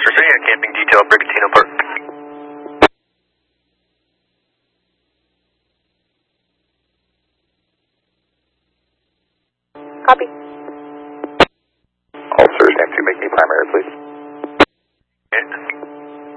Oscar 3, camping detail, Brigantino Park. Copy. Officer, stand to make me primary, please.